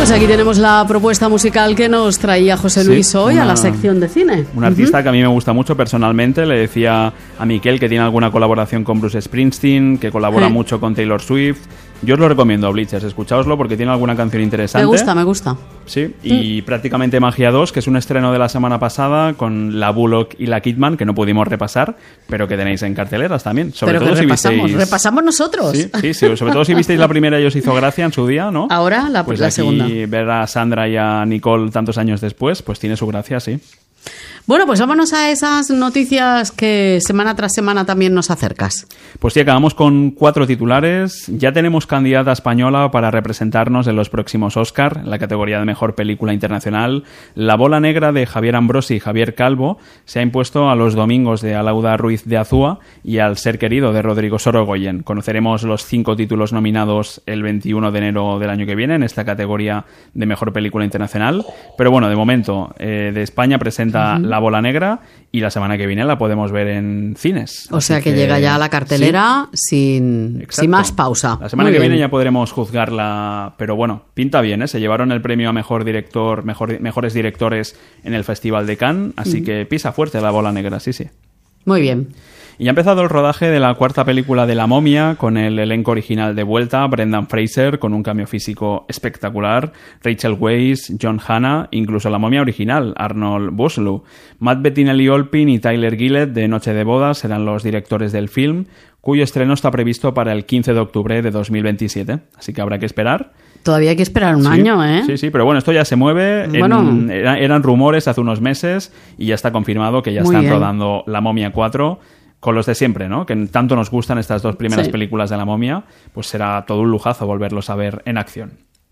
Pues aquí tenemos la propuesta musical que nos traía José Luis hoy a la sección de cine. Un artista que a mí me gusta mucho personalmente. Le decía a Miquel que tiene alguna colaboración con Bruce Springsteen, que colabora mucho con Taylor Swift. Yo os lo recomiendo, Bleachers, escuchaoslo porque tiene alguna canción interesante. Me gusta. Sí, y prácticamente Magia 2, que es un estreno de la semana pasada con la Bullock y la Kidman, que no pudimos repasar, pero que tenéis en carteleras también. Sobre todo si visteis... repasamos nosotros. Sí, sobre todo si visteis la primera y os hizo gracia en su día, ¿no? Ahora la segunda. Y ver a Sandra y a Nicole tantos años después, pues tiene su gracia, sí. Bueno, pues vámonos a esas noticias que semana tras semana también nos acercas. Pues sí, acabamos con 4 titulares. Ya tenemos candidata española para representarnos en los próximos Oscar, en la categoría de Mejor Película Internacional. La bola negra de Javier Ambrosi y Javier Calvo se ha impuesto a Los domingos de Alauda Ruiz de Azúa y Al ser querido de Rodrigo Sorogoyen. Conoceremos los 5 títulos nominados el 21 de enero del año que viene en esta categoría de Mejor Película Internacional. Pero bueno, de momento, de España presenta La bola negra y la semana que viene la podemos ver en cines. O sea que llega ya a la cartelera sin más pausa. La semana que viene ya podremos juzgarla, pero bueno, pinta bien, ¿eh? Se llevaron el premio a Mejor Director, mejores directores en el Festival de Cannes, así que pisa fuerte La bola negra, sí. Muy bien. Y ha empezado el rodaje de la 4ª película de La momia, con el elenco original de vuelta, Brendan Fraser, con un cambio físico espectacular, Rachel Weisz, John Hannah, incluso la momia original, Arnold Vosloo. Matt Bettinelli-Olpin y Tyler Gillett, de Noche de Bodas, serán los directores del film, cuyo estreno está previsto para el 15 de octubre de 2027, así que habrá que esperar. Todavía hay que esperar un año, ¿eh? Sí, pero bueno, esto ya se mueve. Bueno. Eran rumores hace unos meses y ya está confirmado que ya están rodando La momia 4, con los de siempre, ¿no? Que tanto nos gustan estas 2 primeras películas de La momia, pues será todo un lujazo volverlos a ver en acción.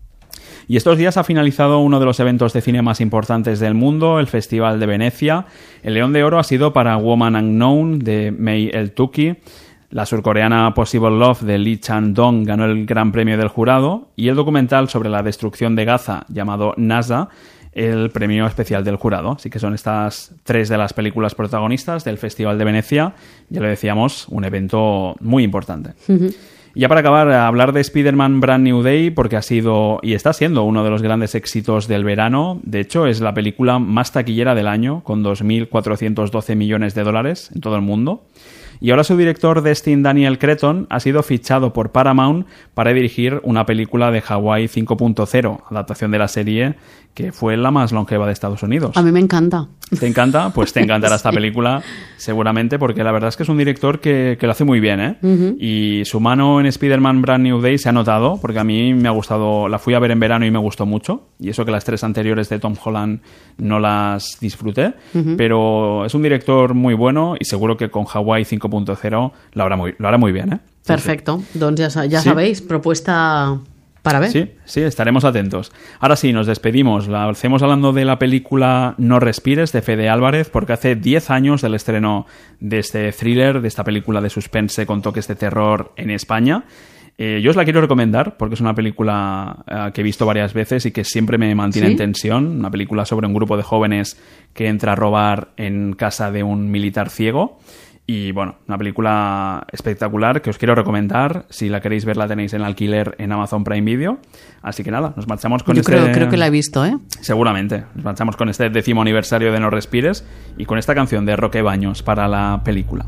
Y estos días ha finalizado uno de los eventos de cine más importantes del mundo, el Festival de Venecia. El León de Oro ha sido para Woman Unknown, de Mei El-Tuki. La surcoreana Possible Love, de Lee Chan-dong, ganó el Gran Premio del Jurado. Y el documental sobre la destrucción de Gaza, llamado NASA, el premio especial del jurado. Así que son estas 3 de las películas protagonistas del Festival de Venecia. Ya lo decíamos, un evento muy importante. Y ya para acabar, hablar de Spider-Man Brand New Day, porque ha sido y está siendo uno de los grandes éxitos del verano. De hecho, es la película más taquillera del año, con 2.412 millones de dólares en todo el mundo. Y ahora su director, Destin Daniel Cretton, ha sido fichado por Paramount para dirigir una película de Hawái 5.0, adaptación de la serie que fue la más longeva de Estados Unidos. A mí me encanta. ¿Te encanta? Pues te encantará esta película, seguramente, porque la verdad es que es un director que lo hace muy bien, ¿eh? Y su mano en Spider-Man Brand New Day se ha notado, porque a mí me ha gustado, la fui a ver en verano y me gustó mucho, y eso que las 3 anteriores de Tom Holland no las disfruté, pero es un director muy bueno y seguro que con Hawái 5.0 lo hará muy bien, ¿eh? Perfecto. Doncs ya sabéis, propuesta para ver. Sí, estaremos atentos. Ahora sí, nos despedimos. La hacemos hablando de la película No respires, de Fede Álvarez, porque hace 10 años del estreno de este thriller, de esta película de suspense con toques de terror en España. Yo os la quiero recomendar porque es una película que he visto varias veces y que siempre me mantiene en tensión. Una película sobre un grupo de jóvenes que entra a robar en casa de un militar ciego. Y bueno, una película espectacular que os quiero recomendar. Si la queréis ver, la tenéis en alquiler en Amazon Prime Video. Así que nada, nos marchamos con creo que la he visto, ¿eh? Seguramente. Nos marchamos con este 10º aniversario de No respires y con esta canción de Roque Baños para la película.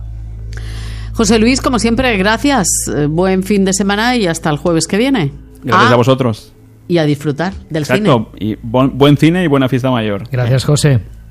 José Luis, como siempre, gracias. Buen fin de semana y hasta el jueves que viene. Gracias a vosotros. Y a disfrutar del cine. Exacto. Y buen cine y buena fiesta mayor. Gracias, José.